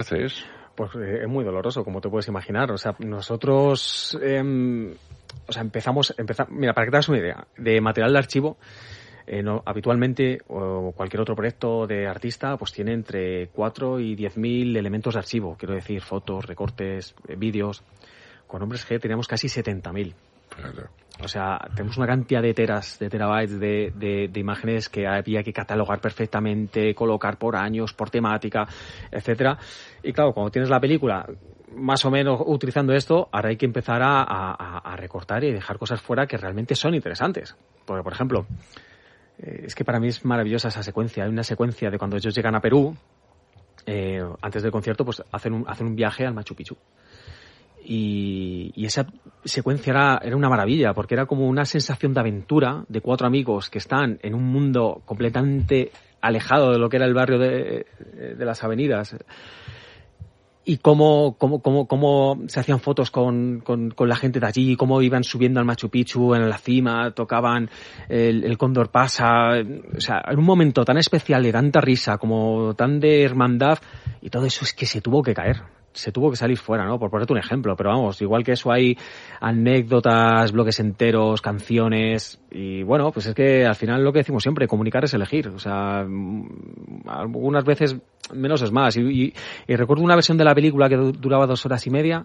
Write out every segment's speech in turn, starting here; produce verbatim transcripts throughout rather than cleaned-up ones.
haces? Pues eh, es muy doloroso, como te puedes imaginar. O sea, nosotros, eh, o sea, empezamos, empezamos, mira, para que te hagas una idea, de material de archivo, eh, no, habitualmente, o cualquier otro proyecto de artista, pues tiene entre cuatro y diez mil elementos de archivo, quiero decir, fotos, recortes, eh, vídeos. Con Hombres G teníamos casi setenta mil. Claro. O sea, tenemos una cantidad de teras, de terabytes de, de, de imágenes que había que catalogar perfectamente, colocar por años, por temática, etcétera. Y claro, cuando tienes la película más o menos utilizando esto, ahora hay que empezar a, a, a recortar y dejar cosas fuera que realmente son interesantes. Porque, por ejemplo, eh, es que para mí es maravillosa esa secuencia. Hay una secuencia de cuando ellos llegan a Perú, eh, antes del concierto, pues hacen un, hacen un viaje al Machu Picchu. Y, y esa secuencia era, era una maravilla, porque era como una sensación de aventura de cuatro amigos que están en un mundo completamente alejado de lo que era el barrio de, de las avenidas, y cómo, cómo, cómo, cómo se hacían fotos con, con, con la gente de allí, cómo iban subiendo al Machu Picchu en la cima, tocaban el, el Cóndor Pasa, o sea, en un momento tan especial, de tanta risa, como tan de hermandad, y todo eso es que se tuvo que caer. Se tuvo que salir fuera, ¿no? Por ponerte un ejemplo, pero vamos, igual que eso hay anécdotas, bloques enteros, canciones, y bueno, pues es que al final lo que decimos siempre, comunicar es elegir, o sea, algunas veces menos es más, y, y, y recuerdo una versión de la película que duraba dos horas y media,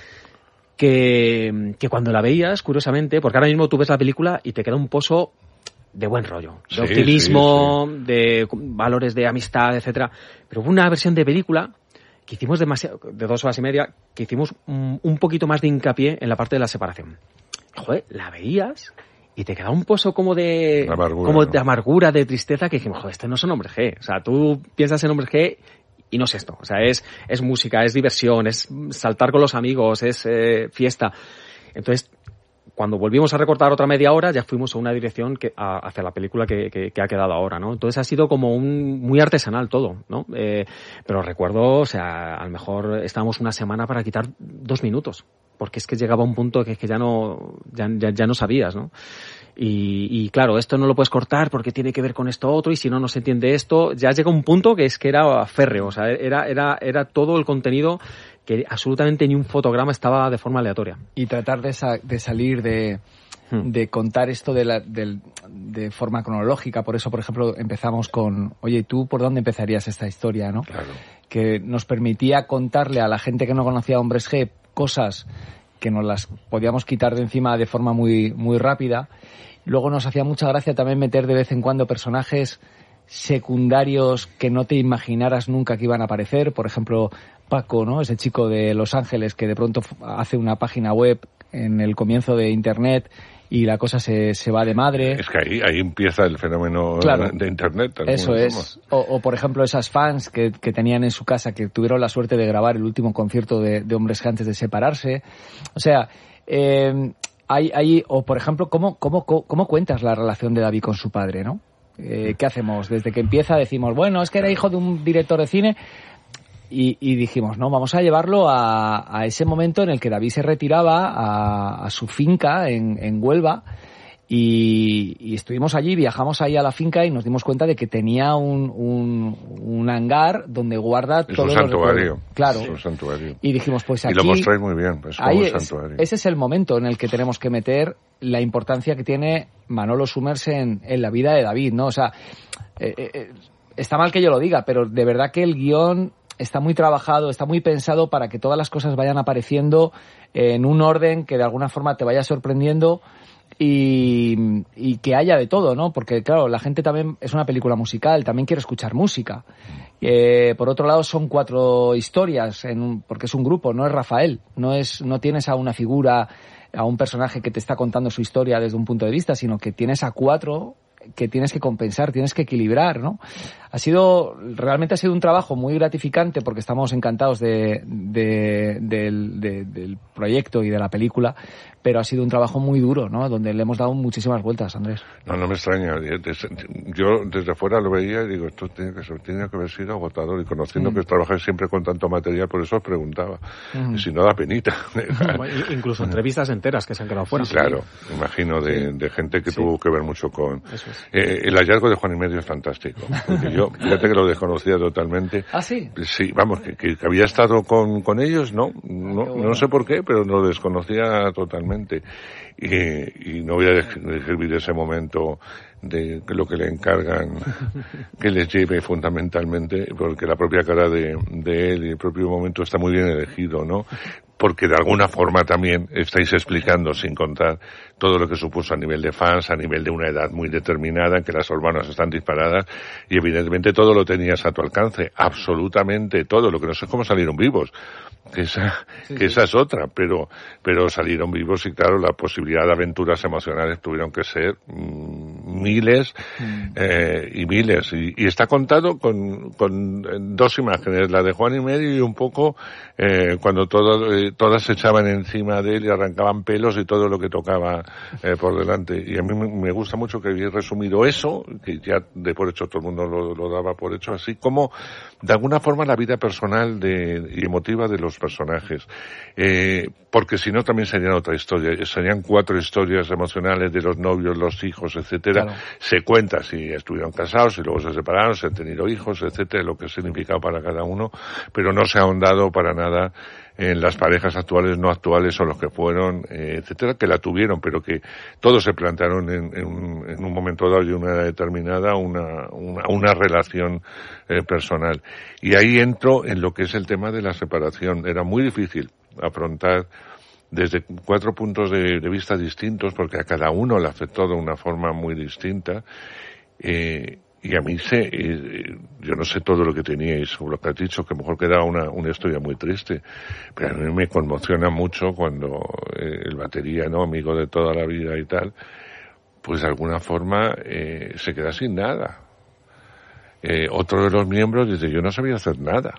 que, que cuando la veías, curiosamente, porque ahora mismo tú ves la película y te queda un pozo de buen rollo, de sí, optimismo, sí, sí. de valores de amistad, etcétera, pero hubo una versión de película que hicimos demasiado, de dos horas y media, que hicimos un, un poquito más de hincapié en la parte de la separación. Joder, la veías y te quedaba un pozo como de amargura, como ¿no? de amargura, de tristeza, que dijimos, joder, estos no son Hombres G. O sea, tú piensas en Hombres G y no es esto. O sea, es, es música, es diversión, es saltar con los amigos, es eh, fiesta. Entonces, cuando volvimos a recortar otra media hora, ya fuimos a una dirección que, a, hacia la película que, que, que ha quedado ahora, ¿no? Entonces ha sido como un muy artesanal todo, ¿no? Eh, pero recuerdo, o sea, a lo mejor estábamos una semana para quitar dos minutos, porque es que llegaba un punto que es que ya no, ya, ya, ya no sabías, ¿no? Y, y claro, esto no lo puedes cortar porque tiene que ver con esto otro, y si no, no se entiende esto. Ya llega un punto que es que era férreo, o sea, era, era, era todo el contenido que absolutamente ni un fotograma estaba de forma aleatoria. Y tratar de, sa- de salir de, hmm. de contar esto de, la, de, de forma cronológica. Por eso, por ejemplo, empezamos con, oye, ¿tú por dónde empezarías esta historia, no? Claro. Que nos permitía contarle a la gente que no conocía Hombres G cosas que nos las podíamos quitar de encima de forma muy, muy rápida. Luego nos hacía mucha gracia también meter de vez en cuando personajes secundarios que no te imaginaras nunca que iban a aparecer. Por ejemplo, Paco, ¿no? Ese chico de Los Ángeles que de pronto hace una página web en el comienzo de Internet y la cosa se, se va de madre. Es que ahí, ahí empieza el fenómeno claro, de Internet. Eso es. O, o, por ejemplo, esas fans que, que tenían en su casa, que tuvieron la suerte de grabar el último concierto de, de Hombres G antes de separarse. O sea, eh, hay, hay, o por ejemplo, ¿cómo, cómo, cómo cuentas la relación de David con su padre, no? Eh, ¿Qué hacemos? Desde que empieza decimos, bueno, es que era hijo de un director de cine. Y, y dijimos, no, vamos a llevarlo a, a ese momento en el que David se retiraba a, a su finca en, en Huelva, y, y estuvimos allí, viajamos ahí a la finca y nos dimos cuenta de que tenía un, un, un hangar donde guarda es todo un santuario. Claro. Es un santuario. Y dijimos, pues aquí... Y lo mostráis muy bien, es como ahí un es, santuario. Ese es el momento en el que tenemos que meter la importancia que tiene Manolo Summers en, en la vida de David, ¿no? O sea, eh, eh, está mal que yo lo diga, pero de verdad que el guión está muy trabajado, está muy pensado para que todas las cosas vayan apareciendo en un orden que de alguna forma te vaya sorprendiendo y, y que haya de todo, ¿no? Porque, claro, la gente también es una película musical, también quiere escuchar música. Eh, por otro lado, son cuatro historias, en un, porque es un grupo, no es Rafael, no es, no tienes a una figura, a un personaje que te está contando su historia desde un punto de vista, sino que tienes a cuatro que tienes que compensar, tienes que equilibrar, ¿no? Ha sido, realmente ha sido un trabajo muy gratificante porque estamos encantados de, de, del, de, del proyecto y de la película, pero ha sido un trabajo muy duro, ¿no? Donde le hemos dado muchísimas vueltas, Andrés. No, no me extraña. Yo desde fuera lo veía y digo, esto tiene que, ser, tiene que haber sido agotador, y conociendo mm. que trabajáis siempre con tanto material, por eso os preguntaba. Mm. Si no da penita. Incluso entrevistas enteras que se han quedado fuera. Sí, claro, imagino de, sí. de gente que sí. tuvo que ver mucho con... Eso es. Eh, el hallazgo de Juan y Medio es fantástico. Porque yo, fíjate que lo desconocía totalmente. ¿Ah, sí? Sí, vamos, que, que había estado con, con ellos, no, no, bueno. no sé por qué, pero lo desconocía totalmente. Y, y no voy a describir ese momento de lo que le encargan que les lleve fundamentalmente, porque la propia cara de, de él y el propio momento está muy bien elegido, ¿no? Porque de alguna forma también estáis explicando, sin contar, todo lo que supuso a nivel de fans, a nivel de una edad muy determinada, en que las hormonas están disparadas, y evidentemente todo lo tenías a tu alcance, absolutamente todo, lo que no sé es cómo salieron vivos, que esa, sí, que sí. esa es otra, pero, pero salieron vivos y claro, la posibilidad de aventuras emocionales tuvieron que ser mmm, miles mm. eh, y miles, y, y está contado con, con dos imágenes, la de Juan y Medio y un poco eh, cuando todo, eh, todas se echaban encima de él y arrancaban pelos y todo lo que tocaba eh, por delante, y a mí me gusta mucho que habéis resumido eso, que ya de por hecho todo el mundo lo, lo daba por hecho, así como de alguna forma la vida personal de, y emotiva de los personajes, eh, porque si no también serían otra historia, serían cuatro historias emocionales de los novios, los hijos, etcétera, claro. Se cuenta si estuvieron casados, si luego se separaron, si han tenido hijos, etcétera, lo que ha significado para cada uno, pero no se ha ahondado para nada en las parejas actuales, no actuales o los que fueron, eh, etcétera, que la tuvieron, pero que todos se plantearon en, en, un, en un momento dado y una edad determinada una, una, una relación eh, personal. Y ahí entro en lo que es el tema de la separación. Era muy difícil afrontar desde cuatro puntos de, de vista distintos, porque a cada uno le afectó de una forma muy distinta, eh, y a mí sé, eh, yo no sé todo lo que teníais, o lo que has dicho, que a lo mejor queda una, una historia muy triste, pero a mí me conmociona mucho cuando eh, el batería, ¿no?, amigo de toda la vida y tal, pues de alguna forma eh, se queda sin nada. Eh, otro de los miembros dice, yo no sabía hacer nada,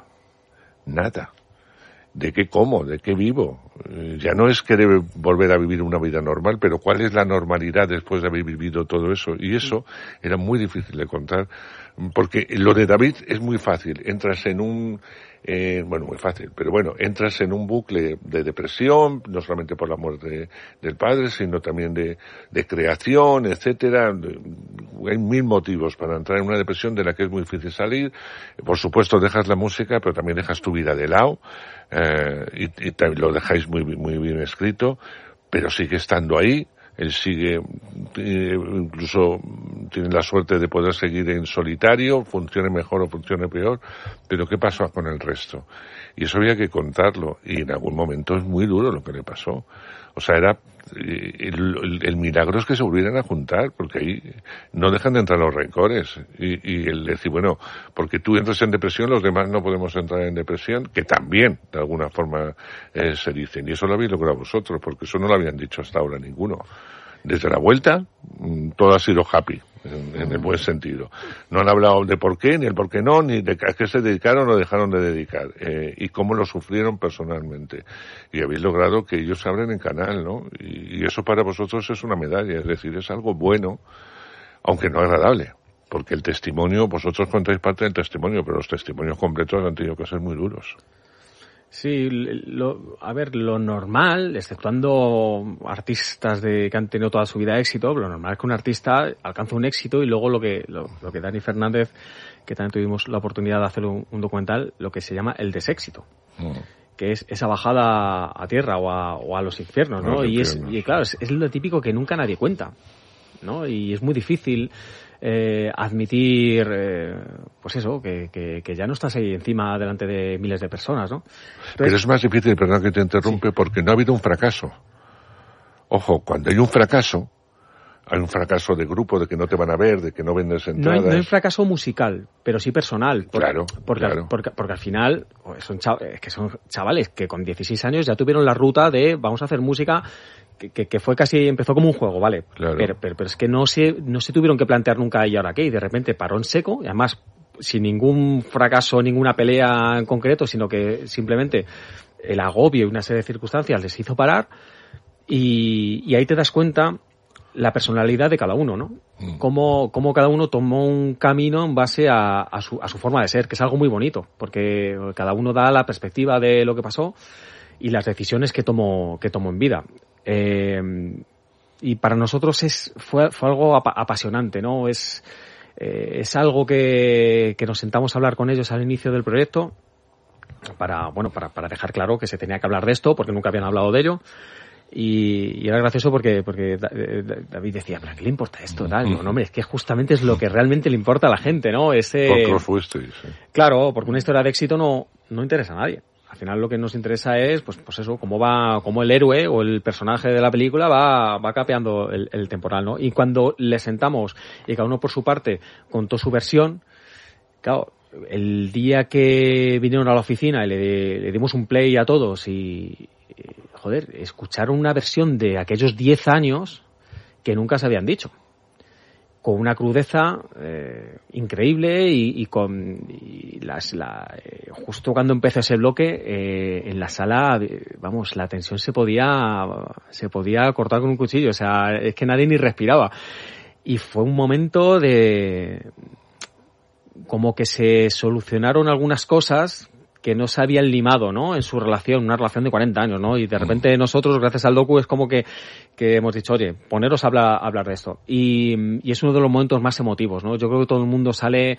nada. ¿De qué como? ¿De qué vivo? Eh, ya no es que debe volver a vivir una vida normal, pero ¿cuál es la normalidad después de haber vivido todo eso? Y eso era muy difícil de contar, porque lo de David es muy fácil. Entras en un, eh, bueno, muy fácil, pero bueno, entras en un bucle de depresión, no solamente por la muerte del padre, sino también de, de creación, etcétera. Hay mil motivos para entrar en una depresión de la que es muy difícil salir. Por supuesto, dejas la música, pero también dejas tu vida de lado. Eh, y, y lo dejáis muy, muy bien escrito, pero sigue estando ahí, él sigue, eh, incluso tiene la suerte de poder seguir en solitario, funcione mejor o funcione peor, pero ¿qué pasó con el resto? Y eso había que contarlo, y en algún momento es muy duro lo que le pasó. O sea, era, el, el, el milagro es que se volvieran a juntar, porque ahí no dejan de entrar los rencores. Y, y el decir, bueno, porque tú entras en depresión, los demás no podemos entrar en depresión, que también, de alguna forma, eh, se dicen. Y eso lo habéis logrado vosotros, porque eso no lo habían dicho hasta ahora ninguno. Desde la vuelta, todo ha sido happy, en, en el buen sentido. No han hablado de por qué, ni el por qué no, ni de a qué se dedicaron o dejaron de dedicar, eh, y cómo lo sufrieron personalmente. Y habéis logrado que ellos se abren en canal, ¿no? Y, y eso para vosotros es una medalla, es decir, es algo bueno, aunque no agradable. Porque el testimonio, vosotros contáis parte del testimonio, pero los testimonios completos han tenido que ser muy duros. Sí, lo, a ver, lo normal, exceptuando artistas de que han tenido toda su vida éxito, lo normal es que un artista alcance un éxito y luego lo que lo, lo que Dani Fernández, que también tuvimos la oportunidad de hacer un, un documental, lo que se llama el deséxito. Mm. Que es esa bajada a tierra o a, o a los infiernos, ¿no? Y, es, y claro, es, es lo típico que nunca nadie cuenta, ¿no? Y es muy difícil eh, admitir, eh, pues eso, que, que, que ya no estás ahí encima delante de miles de personas, ¿no? Entonces, pero es más difícil, perdón que te interrumpe, sí. Porque no ha habido un fracaso. Ojo, cuando hay un fracaso, hay un fracaso de grupo, de que no te van a ver, de que no vendes entradas. No hay, no hay fracaso musical, pero sí personal. Porque, claro, porque, claro. Porque, porque al final son, chav- que son chavales que con dieciséis años ya tuvieron la ruta de vamos a hacer música que, que, que fue casi, empezó como un juego, ¿vale? Claro. Pero, pero, pero es que no se, no se tuvieron que plantear nunca y ahora qué, y de repente paró en seco, y además sin ningún fracaso, ninguna pelea en concreto, sino que simplemente el agobio y una serie de circunstancias les hizo parar, y, y ahí te das cuenta la personalidad de cada uno, ¿no? Mm. Cómo, cómo cada uno tomó un camino en base a, a, su, a su forma de ser, que es algo muy bonito, porque cada uno da la perspectiva de lo que pasó y las decisiones que tomó, que tomó en vida. Eh, y para nosotros es fue, fue algo ap- apasionante, ¿no? Es, eh, es algo que, que nos sentamos a hablar con ellos al inicio del proyecto para, bueno, para, para dejar claro que se tenía que hablar de esto porque nunca habían hablado de ello. Y, y era gracioso porque porque David decía, ¿pero a qué le importa esto? Tal? Digo, no, hombre, es que justamente es lo que realmente le importa a la gente, ¿no? Ese... ¿Por qué fuisteis? Sí. Claro, porque una historia de éxito no, no interesa a nadie. Al final lo que nos interesa es, pues, pues eso, cómo va, cómo el héroe o el personaje de la película va, va capeando el, el temporal, ¿no? Y cuando le sentamos y cada uno por su parte contó su versión, claro, el día que vinieron a la oficina y le, le dimos un play a todos y, joder, escucharon una versión de aquellos diez años que nunca se habían dicho. Con una crudeza eh, increíble y, y con y las, la, eh, justo cuando empezó ese bloque eh, en la sala, eh, vamos, la tensión se podía se podía cortar con un cuchillo, o sea, es que nadie ni respiraba. Y fue un momento de como que se solucionaron algunas cosas que no se habían limado, ¿no? En su relación, una relación de cuarenta años, ¿no? Y de repente nosotros, gracias al docu, es como que, que hemos dicho, oye, poneros a hablar, a hablar de esto. Y, y es uno de los momentos más emotivos, ¿no? Yo creo que todo el mundo sale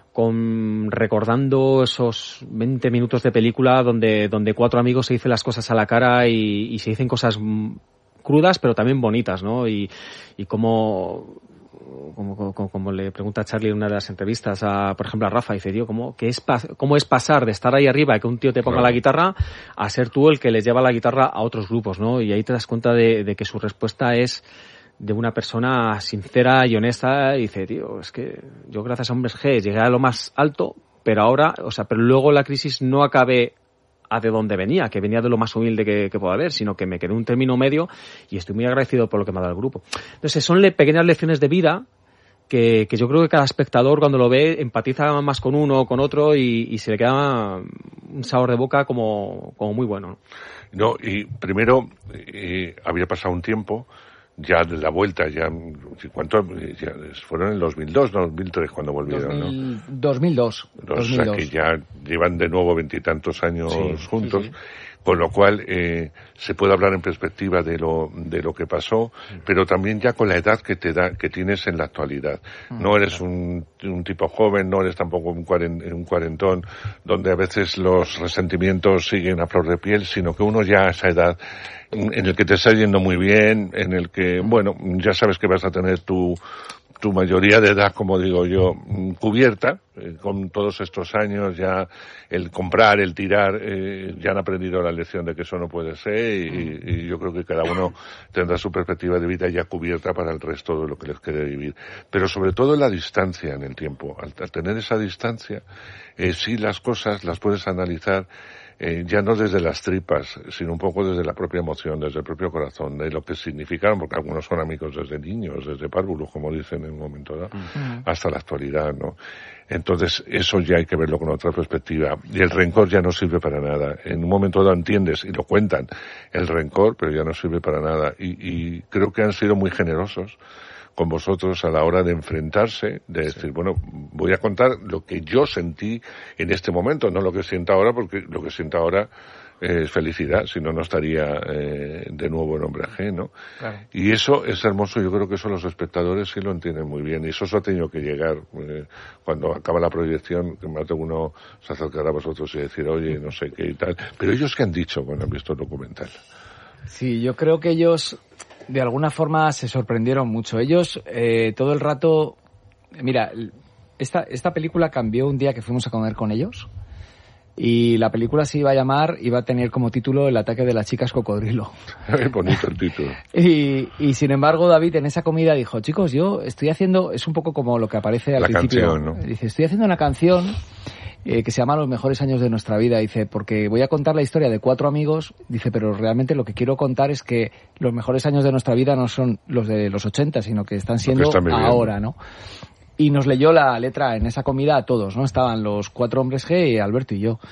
con recordando esos veinte minutos de película donde, donde cuatro amigos se dicen las cosas a la cara y, y se dicen cosas crudas, pero también bonitas, ¿no? Y, y como... Como, como, como le pregunta a Charlie en una de las entrevistas, a, por ejemplo, a Rafa, dice, tío, ¿cómo, qué es, ¿cómo es pasar de estar ahí arriba y que un tío te ponga claro. la guitarra a ser tú el que les lleva la guitarra a otros grupos, ¿no? Y ahí te das cuenta de, de que su respuesta es de una persona sincera y honesta y dice, tío, es que yo gracias a Hombres G llegué a lo más alto, pero ahora, o sea, pero luego la crisis no acabé a de dónde venía, que venía de lo más humilde que, que pueda haber, sino que me quedé en un término medio y estoy muy agradecido por lo que me ha dado el grupo. Entonces son le, pequeñas lecciones de vida que, que yo creo que cada espectador cuando lo ve empatiza más con uno o con otro y, y se le queda un sabor de boca como, como muy bueno. No, y primero eh, había pasado un tiempo ya de la vuelta, ya, ¿cuánto? Ya fueron en el dos mil dos, no, dos mil tres cuando volvieron, dos mil, ¿no? dos mil dos. Los, o sea, que ya llevan de nuevo veintitantos años sí, juntos, sí, sí. Con lo cual eh, se puede hablar en perspectiva de lo de lo que pasó, sí. Pero también ya con la edad que te da, que tienes en la actualidad. No eres un, un tipo joven, no eres tampoco un, cuarent, un cuarentón, donde a veces los resentimientos siguen a flor de piel, sino que uno ya a esa edad en el que te está yendo muy bien, en el que, bueno, ya sabes que vas a tener tu, tu mayoría de edad, como digo yo, cubierta, eh, con todos estos años ya el comprar, el tirar, eh, ya han aprendido la lección de que eso no puede ser y, y yo creo que cada uno tendrá su perspectiva de vida ya cubierta para el resto de lo que les quede vivir. Pero sobre todo la distancia en el tiempo. Al, al tener esa distancia, eh, sí las cosas las puedes analizar Eh, ya no desde las tripas, sino un poco desde la propia emoción, desde el propio corazón, de lo que significaron, porque algunos son amigos desde niños, desde párvulos, como dicen en un momento dado, uh-huh. hasta la actualidad, ¿no? Entonces, eso ya hay que verlo con otra perspectiva. Y el rencor ya no sirve para nada. En un momento dado entiendes, y lo cuentan, el rencor, pero ya no sirve para nada. Y, y creo que han sido muy generosos con vosotros a la hora de enfrentarse, de decir, sí. bueno, voy a contar lo que yo sentí en este momento, no lo que siento ahora, porque lo que siento ahora es felicidad, si no, no estaría eh, de nuevo en Hombres G, ¿no? Claro. Y eso es hermoso, yo creo que eso los espectadores sí lo entienden muy bien, y eso ha tenido que llegar eh, cuando acaba la proyección, que más de uno se acercará a vosotros y decir, oye, no sé qué y tal, pero ellos ¿qué han dicho cuando han visto el documental? Sí, yo creo que ellos de alguna forma se sorprendieron mucho. Ellos eh, todo el rato... Mira, esta, esta película cambió un día que fuimos a comer con ellos y la película se iba a llamar, iba a tener como título El ataque de las chicas cocodrilo. Es bonito el título. Y, y sin embargo David en esa comida dijo, chicos, yo estoy haciendo... Es un poco como lo que aparece al la principio. Canción, ¿no? Dice, estoy haciendo una canción... Eh, que se llama Los mejores años de nuestra vida, dice, porque voy a contar la historia de cuatro amigos, dice, pero realmente lo que quiero contar es que los mejores años de nuestra vida no son los de los ochenta, sino que están siendo que están ahora, ¿no? Y nos leyó la letra en esa comida a todos, ¿no? Estaban los cuatro Hombres G, Alberto y yo.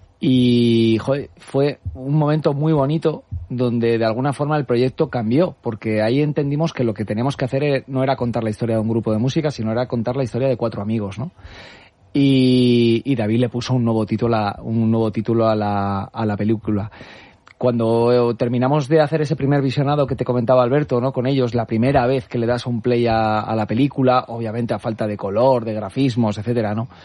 Y, joder, fue un momento muy bonito donde de alguna forma el proyecto cambió, porque ahí entendimos que lo que teníamos que hacer no era contar la historia de un grupo de música, sino era contar la historia de cuatro amigos, ¿no? Y, y David le puso un nuevo título, a, un nuevo título a la, a la película. cuando terminamos de hacer ese primer visionado que te comentaba Alberto, ¿no? Con ellos, la primera vez que le das un play a, a la película, obviamente a falta de color, de grafismos, etcétera, ¿no?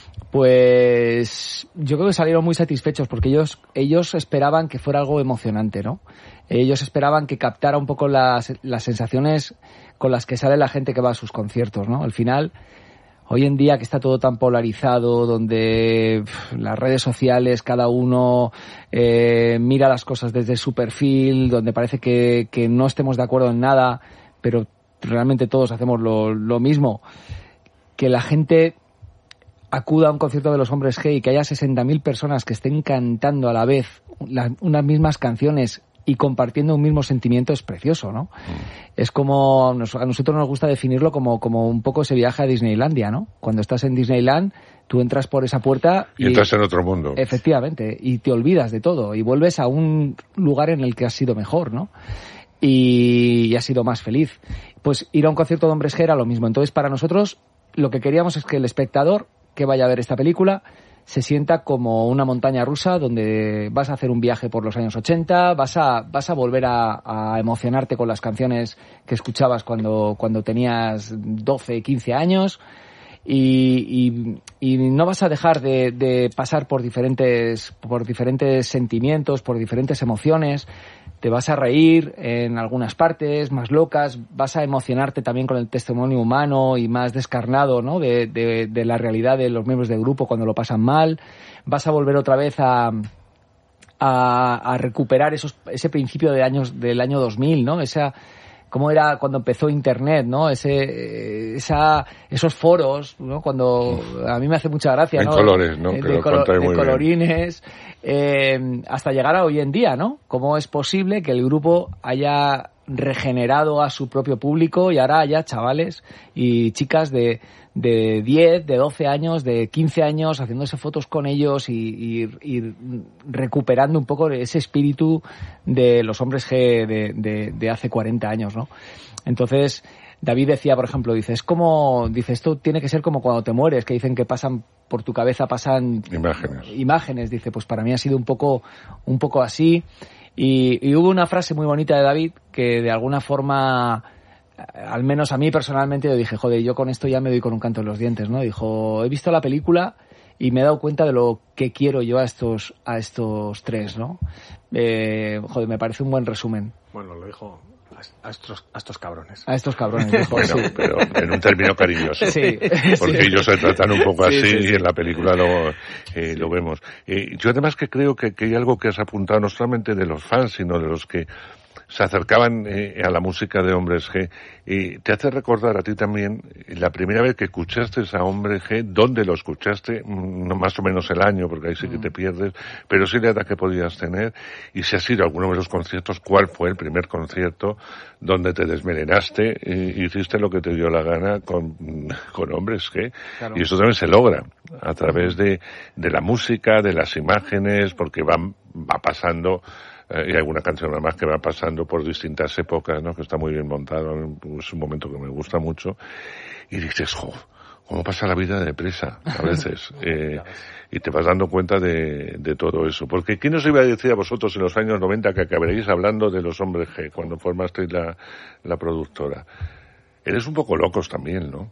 Pues yo creo que salieron muy satisfechos porque ellos ellos esperaban que fuera algo emocionante, ¿no? Ellos esperaban que captara un poco las, las sensaciones con las que sale la gente que va a sus conciertos, ¿no? Al final, hoy en día que está todo tan polarizado, donde pff, las redes sociales, cada uno eh, mira las cosas desde su perfil, donde parece que, que no estemos de acuerdo en nada, pero realmente todos hacemos lo, lo mismo, que la gente acuda a un concierto de los Hombres G y que haya sesenta mil personas que estén cantando a la vez las, unas mismas canciones y compartiendo un mismo sentimiento es precioso, ¿no? Mm. Es como, nos, a nosotros nos gusta definirlo como, como un poco ese viaje a Disneylandia, ¿no? Cuando estás en Disneyland, tú entras por esa puerta y... y entras en otro mundo. Efectivamente, y te olvidas de todo y vuelves a un lugar en el que has sido mejor, ¿no? Y, y has sido más feliz. Pues ir a un concierto de Hombres G era lo mismo. Entonces, para nosotros, lo que queríamos es que el espectador que vaya a ver esta película se sienta como una montaña rusa donde vas a hacer un viaje por los años ochenta, vas a vas a volver a, a emocionarte con las canciones que escuchabas cuando cuando tenías doce, quince años y, y, y no vas a dejar de, de pasar por diferentes por diferentes sentimientos, por diferentes emociones. Te vas a reír en algunas partes más locas, vas a emocionarte también con el testimonio humano y más descarnado, ¿no? de, de, de la realidad de los miembros del grupo cuando lo pasan mal. Vas a volver otra vez a, a, a recuperar esos, ese principio de años, del año dos mil, ¿no? Esa, cómo era cuando empezó Internet, ¿no? Ese, esa, esos foros, ¿no? Cuando a mí me hace mucha gracia, en ¿no? colores, ¿no? De, que de, lo colo, de muy colorines, eh, hasta llegar a hoy en día, ¿no? ¿Cómo es posible que el grupo haya regenerado a su propio público y ahora haya chavales y chicas de, de diez, de doce años, de quince años haciéndose fotos con ellos y, y, y recuperando un poco ese espíritu de los Hombres G de, de, de hace cuarenta años, ¿no? Entonces, David decía, por ejemplo, dice, es como, dice, esto tiene que ser como cuando te mueres, que dicen que pasan por tu cabeza, pasan imágenes. Imágenes, dice, pues para mí ha sido un poco, un poco así. Y, y hubo una frase muy bonita de David que de alguna forma, al menos a mí personalmente, yo dije, joder, yo con esto ya me doy con un canto en los dientes, ¿no? Dijo, he visto la película y me he dado cuenta de lo que quiero yo a estos, a estos tres, ¿no? Eh, joder, me parece un buen resumen. Bueno, lo dijo a estos, a estos cabrones. A estos cabrones. Dijo, bueno, sí. Pero en un término cariñoso. Sí. Porque Sí. ellos se tratan un poco Sí, así sí, sí. y en la película lo, eh, lo vemos. Eh, yo además que creo que, que hay algo que has apuntado no solamente de los fans, sino de los que se acercaban eh, a la música de Hombres G. Y te hace recordar a ti también la primera vez que escuchaste a Hombres G, dónde lo escuchaste, no más o menos el año, porque ahí sí que te pierdes, pero sí la edad que podías tener, y si has ido a alguno de los conciertos, ¿cuál fue el primer concierto donde te desmelenaste y hiciste lo que te dio la gana con, con Hombres G? Claro. Y eso también se logra a través de, de la música, de las imágenes, porque van, va pasando. Eh, y alguna canción además que va pasando por distintas épocas, ¿no? Que está muy bien montado, es un momento que me gusta mucho. Y dices, jo, cómo pasa la vida deprisa a veces. eh, y te vas dando cuenta de, de todo eso. Porque ¿quién os iba a decir a vosotros en los años noventa que acabaréis hablando de los Hombres G cuando formasteis la, la productora? Eres un poco locos también, ¿no?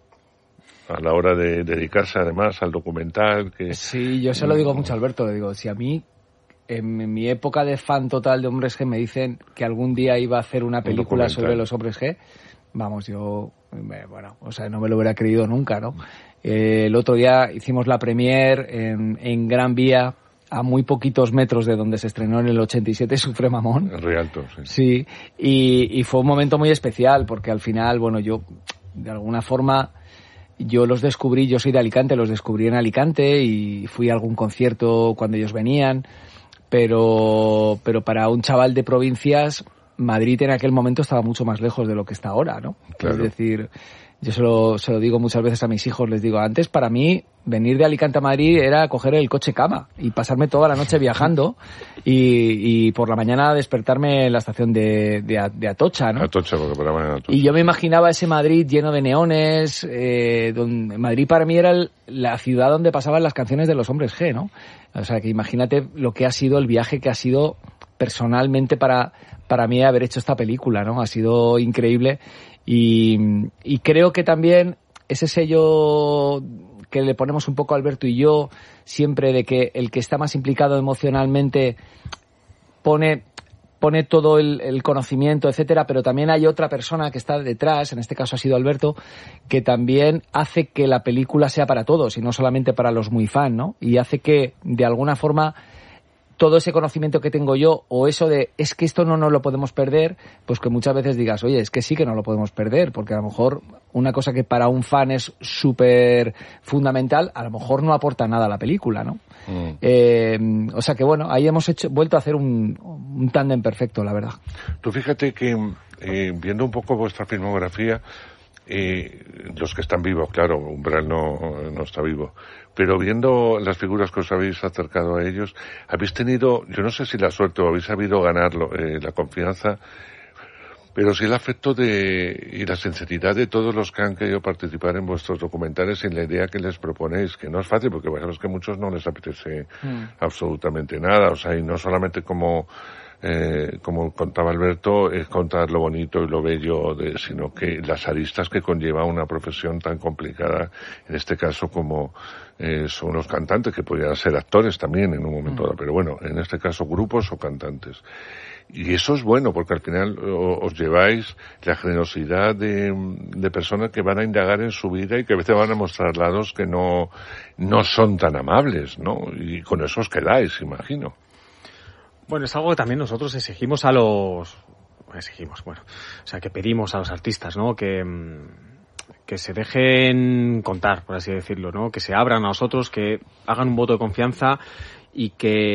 A la hora de dedicarse además al documental. Que... Sí, yo se lo digo mucho a Alberto, le digo, si a mí en mi época de fan total de Hombres G me dicen que algún día iba a hacer una película sobre los Hombres G, vamos, yo, bueno, o sea, no me lo hubiera creído nunca, ¿no? Eh, el otro día hicimos la premier en, en Gran Vía, a muy poquitos metros de donde se estrenó en el ochenta y siete Sufremamón. En Rialto, sí. Sí, y, y fue un momento muy especial porque al final, bueno, yo, de alguna forma... Yo los descubrí, yo soy de Alicante, los descubrí en Alicante y fui a algún concierto cuando ellos venían, pero pero para un chaval de provincias, Madrid en aquel momento estaba mucho más lejos de lo que está ahora, ¿no? Claro. Es decir, yo se lo, se lo digo muchas veces a mis hijos, les digo, antes para mí venir de Alicante a Madrid era coger el coche cama y pasarme toda la noche viajando y, y por la mañana despertarme en la estación de, de, de Atocha, ¿no? Atocha, porque para mañana Atocha. Y yo me imaginaba ese Madrid lleno de neones, eh, donde Madrid para mí era el, la ciudad donde pasaban las canciones de los Hombres G, ¿no? O sea, que imagínate lo que ha sido el viaje que ha sido personalmente para, para mí haber hecho esta película, ¿no? Ha sido increíble y, y creo que también ese sello que le ponemos un poco a Alberto y yo siempre de que el que está más implicado emocionalmente pone pone todo el, el conocimiento, etcétera, pero también hay otra persona que está detrás, en este caso ha sido Alberto, que también hace que la película sea para todos y no solamente para los muy fan, ¿no? Y hace que, de alguna forma, todo ese conocimiento que tengo yo, o eso de, es que esto no nos lo podemos perder, pues que muchas veces digas, oye, es que sí que no lo podemos perder, porque a lo mejor una cosa que para un fan es súper fundamental, a lo mejor no aporta nada a la película, ¿no? Mm. Eh, o sea que bueno, ahí hemos hecho, vuelto a hacer un, un tándem perfecto, la verdad. Tú fíjate que, eh, viendo un poco vuestra filmografía, eh, los que están vivos, claro, Umbral no, no está vivo, pero viendo las figuras que os habéis acercado a ellos, habéis tenido, yo no sé si la suerte o habéis sabido ganarlo, eh, la confianza, pero sí el afecto de, y la sinceridad de todos los que han querido participar en vuestros documentales y en la idea que les proponéis, que no es fácil, porque sabes que a muchos no les apetece mm. absolutamente nada, o sea, y no solamente como Eh, como contaba Alberto, es contar lo bonito y lo bello, de, sino que las aristas que conlleva una profesión tan complicada, en este caso como eh, son los cantantes, que podrían ser actores también en un momento dado, mm. pero bueno, en este caso grupos o cantantes. Y eso es bueno, porque al final o, os lleváis la generosidad de, de personas que van a indagar en su vida y que a veces van a mostrar lados que no, no son tan amables, ¿no? Y con eso os quedáis, imagino. Bueno, es algo que también nosotros exigimos a los... Exigimos, bueno, o sea, que pedimos a los artistas, ¿no? Que, que se dejen contar, por así decirlo, ¿no? Que se abran a nosotros, que hagan un voto de confianza y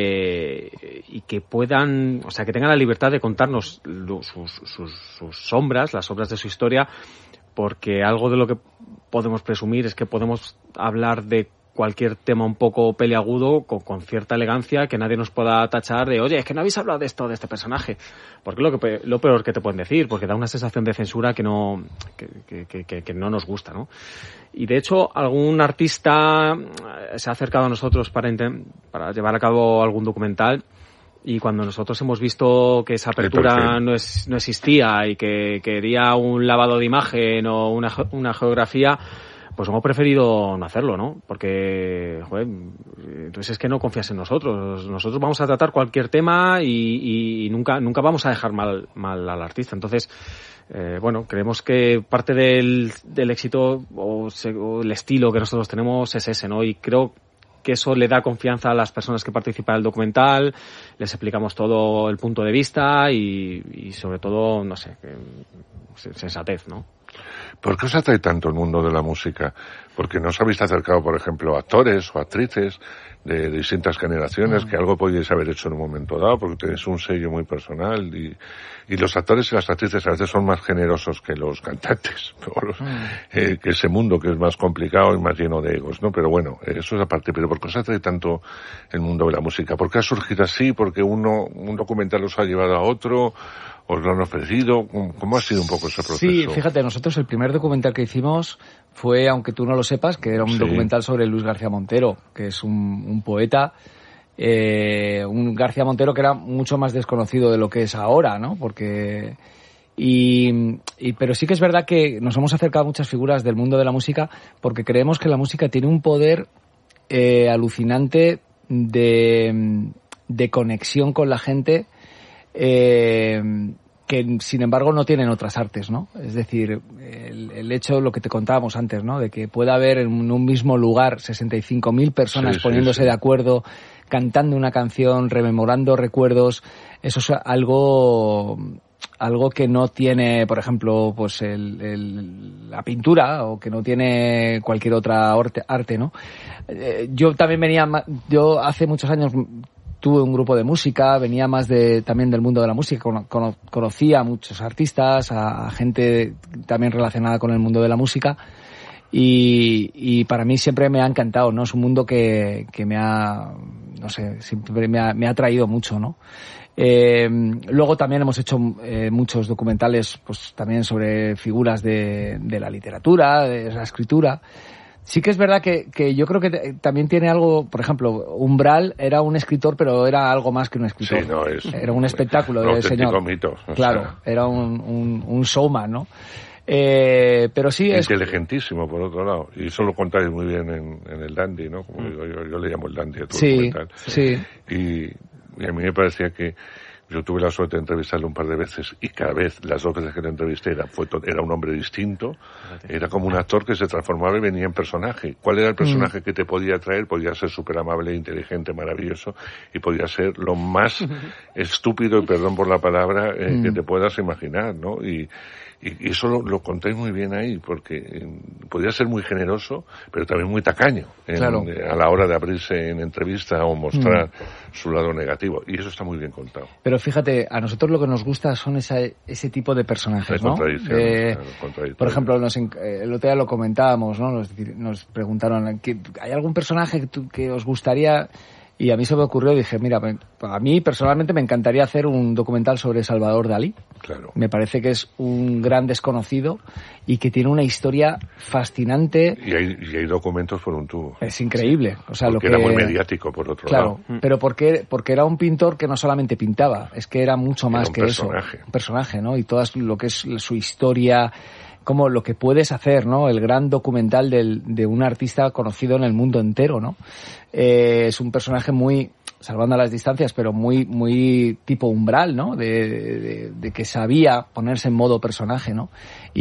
que y que puedan, o sea, que tengan la libertad de contarnos sus, sus, sus sombras, las sombras de su historia, porque algo de lo que podemos presumir es que podemos hablar de cualquier tema un poco peliagudo con, con cierta elegancia, que nadie nos pueda tachar de, oye, es que no habéis hablado de esto, de este personaje, porque es lo, que, lo peor que te pueden decir, porque da una sensación de censura que no que, que, que, que no nos gusta, ¿no? Y de hecho algún artista se ha acercado a nosotros para, intent- para llevar a cabo algún documental, y cuando nosotros hemos visto que esa apertura no, es, no existía y que quería un lavado de imagen o una, una geografía, pues hemos preferido no hacerlo, ¿no? Porque, joder, entonces es que no confías en nosotros. Nosotros vamos a tratar cualquier tema y, y nunca nunca vamos a dejar mal mal al artista. Entonces, eh, bueno, creemos que parte del, del éxito o, se, o el estilo que nosotros tenemos es ese, ¿no? Y creo que eso le da confianza a las personas que participan en el documental, les explicamos todo el punto de vista y, y sobre todo, no sé, sensatez, ¿no? ¿Por qué os atrae tanto el mundo de la música? Porque no os habéis acercado, por ejemplo, a actores o actrices de, de distintas generaciones, mm. que algo podíais haber hecho en un momento dado, porque tenéis un sello muy personal, y, y los actores y las actrices a veces son más generosos que los cantantes, por, mm. eh, que ese mundo que es más complicado y más lleno de egos, ¿no? Pero bueno, eso es aparte. Pero ¿por qué os atrae tanto el mundo de la música? ¿Por qué ha surgido así? ¿Porque uno, un documental os ha llevado a otro? ¿Os lo han ofrecido? ¿Cómo ha sido un poco ese proceso? Sí, fíjate, nosotros el primer documental que hicimos fue, aunque tú no lo sepas, que era un sí. documental sobre Luis García Montero, que es un, un poeta, eh, un García Montero que era mucho más desconocido de lo que es ahora, ¿no? Porque... Y, y pero sí que es verdad que nos hemos acercado a muchas figuras del mundo de la música porque creemos que la música tiene un poder eh, alucinante de, de conexión con la gente, eh, que sin embargo no tienen otras artes, ¿no? Es decir, el, el hecho, lo que te contábamos antes, ¿no? De que pueda haber en un mismo lugar sesenta y cinco mil personas sí, poniéndose sí, sí. de acuerdo, cantando una canción, rememorando recuerdos, eso es algo algo que no tiene, por ejemplo, pues el, el, la pintura, o que no tiene cualquier otra arte, ¿no? Eh, yo también venía, yo hace muchos años tuve un grupo de música, venía más de también del mundo de la música, cono, cono, conocía a muchos artistas, a, a gente también relacionada con el mundo de la música, y, y para mí siempre me ha encantado, ¿no? Es un mundo que, que me ha, no sé, siempre me ha, me ha atraído mucho, ¿no? Eh, luego también hemos hecho eh, muchos documentales, pues también sobre figuras de, de la literatura, de la escritura. Sí que es verdad que, que yo creo que te, también tiene algo, por ejemplo, Umbral era un escritor, pero era algo más que un escritor. Sí, no, es, era un espectáculo del señor. Mito, claro, sea. Era un, un, un showman, ¿no? Eh, pero sí es... Inteligentísimo, por otro lado. Y eso lo contáis muy bien en, en el Dandy, ¿no? Como digo yo, yo le llamo el Dandy a tu sí, documental. Sí, y, y a mí me parecía que yo tuve la suerte de entrevistarle un par de veces y cada vez, las dos veces que le entrevisté, era, fue, era un hombre distinto, era como un actor que se transformaba y venía en personaje. ¿Cuál era el personaje mm. que te podía traer? Podía ser súper amable, inteligente, maravilloso, y podía ser lo más estúpido, y perdón por la palabra, eh, mm. que te puedas imaginar, ¿no? Y, y, y eso lo, lo contáis muy bien ahí, porque eh, podía ser muy generoso, pero también muy tacaño en, claro. eh, a la hora de abrirse en entrevista o mostrar mm. su lado negativo. Y eso está muy bien contado. Pero fíjate, a nosotros lo que nos gusta son esa, ese tipo de personajes, de ¿no? Eh, claro, por ejemplo, nos, el otro día lo comentábamos, ¿no? Nos, nos preguntaron, ¿hay algún personaje que, que os gustaría...? Y a mí se me ocurrió y dije, mira, a mí personalmente me encantaría hacer un documental sobre Salvador Dalí. Claro. Me parece que es un gran desconocido y que tiene una historia fascinante. Y hay, y hay documentos por un tubo. Es increíble. O sea, porque lo que era muy mediático, por otro claro, lado. Pero porque, porque era un pintor que no solamente pintaba, es que era mucho más era que personaje. eso. Un personaje, ¿no? Y todo lo que es su historia, como lo que puedes hacer, ¿no? El gran documental del, de un artista conocido en el mundo entero, ¿no? Eh, es un personaje muy, salvando las distancias, pero muy muy tipo Umbral, ¿no? De, de, de que sabía ponerse en modo personaje, ¿no?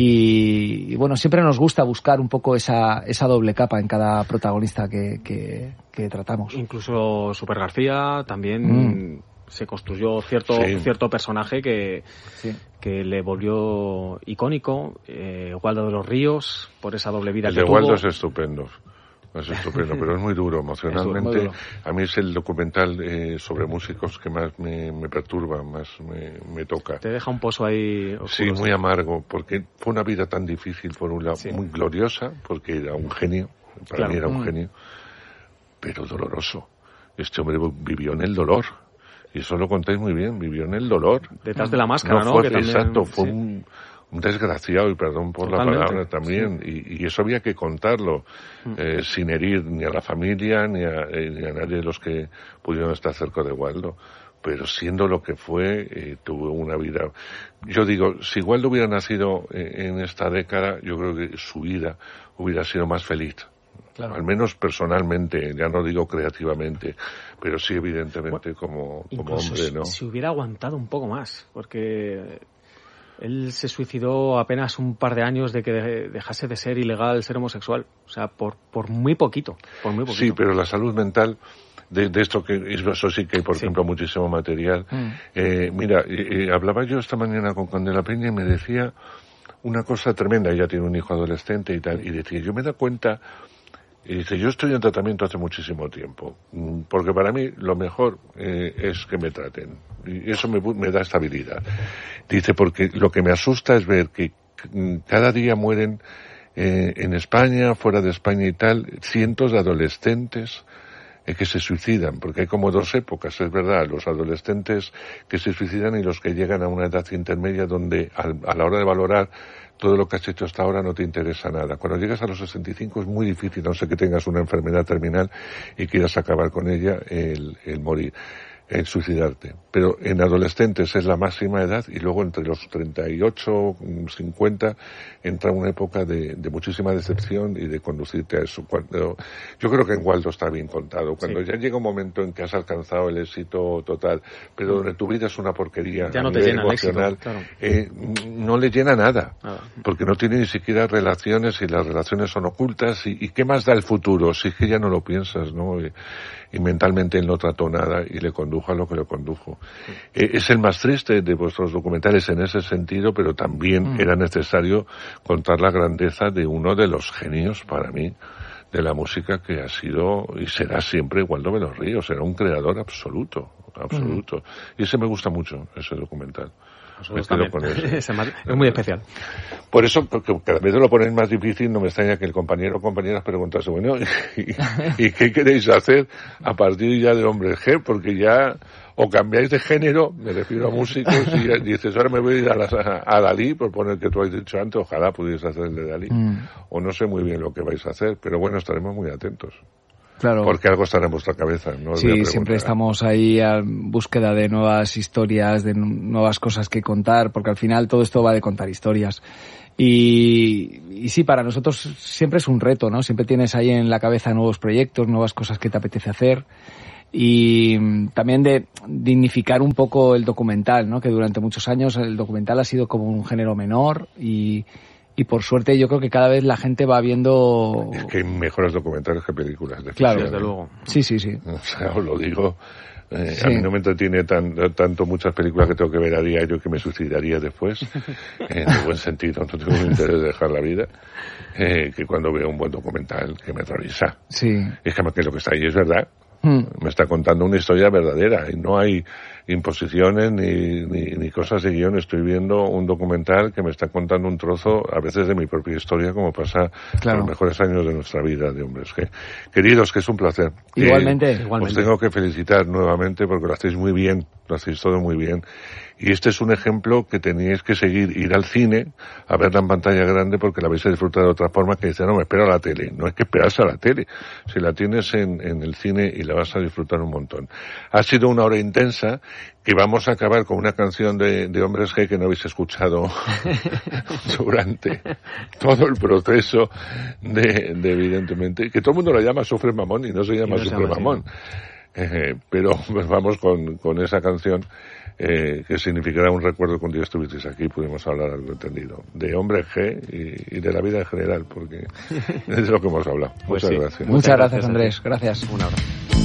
Y, y bueno, siempre nos gusta buscar un poco esa esa doble capa en cada protagonista que, que, que tratamos. Incluso Super García también... Mm. Se construyó cierto sí. cierto personaje que, sí. que le volvió icónico, eh, Waldo de los Ríos, por esa doble vida el que de tuvo. Waldo es estupendo, es estupendo, pero es muy duro emocionalmente. Muy duro. A mí es el documental eh, sobre músicos que más me, me perturba, más me, me toca. Te deja un pozo ahí oscuro. Sí, muy amargo, porque fue una vida tan difícil, por un lado, sí. muy gloriosa, porque era un genio, para claro. mí era un mm. genio, pero doloroso. Este hombre vivió en el dolor. Y eso lo contáis muy bien, vivió en el dolor. Detrás de la máscara, ¿no? no fue, que también, exacto, fue sí. un, un desgraciado, y perdón por Totalmente, la palabra también, sí. y, y eso había que contarlo, mm. eh, sin herir ni a la familia, ni a, eh, ni a nadie de los que pudieron estar cerca de Waldo. Pero siendo lo que fue, eh, tuvo una vida... Yo digo, si Waldo hubiera nacido eh, en esta década, yo creo que su vida hubiera sido más feliz. Claro. Al menos personalmente, ya no digo creativamente, pero sí evidentemente como, como hombre, ¿no? Si hubiera aguantado un poco más, porque él se suicidó apenas un par de años de que dejase de ser ilegal ser homosexual, o sea, por por muy poquito, por muy poquito. Sí, pero la salud mental... De, de esto que eso sí que hay, por sí. ejemplo, muchísimo material. Mm. Eh, mira, eh, hablaba yo esta mañana con Candela Peña y me decía una cosa tremenda. Ella tiene un hijo adolescente y tal, y decía, yo me da cuenta... Y dice, yo estoy en tratamiento hace muchísimo tiempo, porque para mí lo mejor eh, es que me traten, y eso me, me da estabilidad. Dice, porque lo que me asusta es ver que cada día mueren eh, en España, fuera de España y tal, cientos de adolescentes eh, que se suicidan, porque hay como dos épocas, es verdad, los adolescentes que se suicidan y los que llegan a una edad intermedia donde a, a la hora de valorar todo lo que has hecho hasta ahora no te interesa nada. Cuando llegas a los sesenta y cinco es muy difícil, no sé que tengas una enfermedad terminal y quieras acabar con ella, el, el morir, el suicidarte. Pero en adolescentes es la máxima edad y luego entre los treinta y ocho, cincuenta entra una época de, de muchísima decepción y de conducirte a eso. Cuando, yo creo que en Waldo está bien contado. Cuando sí. ya llega un momento en que has alcanzado el éxito total, pero donde tu vida es una porquería ya a no nivel te llena emocional, el éxito, claro. eh, no le llena nada, nada, porque no tiene ni siquiera relaciones y las relaciones son ocultas y, y ¿qué más da el futuro? Si es que ya no lo piensas, ¿no? Y, y mentalmente él no trató nada y le condujo a lo que lo condujo. Sí. Eh, es el más triste de vuestros documentales en ese sentido, pero también mm. era necesario contar la grandeza de uno de los genios para mí de la música que ha sido y será siempre Waldo de los Ríos. Era un creador absoluto, absoluto. Mm. Y ese me gusta mucho, ese documental. Me quedo con eso. Es muy especial. Por eso, porque cada vez lo ponéis más difícil, no me extraña que el compañero o compañeras preguntase, bueno, ¿y, y qué queréis hacer a partir ya de Hombres G? Porque ya o cambiáis de género, me refiero a músicos, y dices, ahora me voy a ir a, las, a Dalí, por poner que tú has dicho antes, ojalá pudieras hacer el de Dalí, mm. o no sé muy bien lo que vais a hacer, pero bueno, estaremos muy atentos. Claro. Porque algo estará en vuestra cabeza, ¿no? Sí, siempre estamos ahí en búsqueda de nuevas historias, de nuevas cosas que contar, porque al final todo esto va de contar historias. Y, y sí, para nosotros siempre es un reto, ¿no? Siempre tienes ahí en la cabeza nuevos proyectos, nuevas cosas que te apetece hacer. Y también de dignificar un poco el documental, ¿no? Que durante muchos años el documental ha sido como un género menor y, y por suerte yo creo que cada vez la gente va viendo... Es que hay mejores documentales que películas. De claro, desde luego. Sí, sí, sí. O sea, os lo digo... Eh, sí. A mí no me entretiene tan, tanto muchas películas que tengo que ver a diario que me suicidaría después, en el buen sentido, no tengo interés de dejar la vida, eh, que cuando veo un buen documental que me aterroriza. Sí. Es que, que lo que está ahí es verdad. Hmm. Me está contando una historia verdadera y no hay imposiciones ni, ni, ni cosas de guión. Estoy viendo un documental que me está contando un trozo, a veces de mi propia historia, como pasa claro. en los mejores años de nuestra vida de hombres. Que, queridos, que es un placer. Igualmente, eh, igualmente. Os tengo que felicitar nuevamente porque lo hacéis muy bien, lo hacéis todo muy bien. Y este es un ejemplo que teníais que seguir, ir al cine a verla en pantalla grande porque la vais a disfrutar de otra forma que dice, no, me espero a la tele. No hay que esperarse a la tele. Si la tienes en, en el cine y la vas a disfrutar un montón. Ha sido una hora intensa que vamos a acabar con una canción de, de Hombres G que no habéis escuchado durante todo el proceso de, de evidentemente, que todo el mundo la llama Sufre Mamón y no se llama no Sufre Mamón. Eh, pero pues vamos con, con esa canción eh, que significará un recuerdo que un día estuvisteis aquí, pudimos hablar algo entendido de Hombres G y, y de la vida en general, porque es de lo que hemos hablado. Pues muchas sí. gracias. Muchas gracias, Andrés. Gracias. Un abrazo.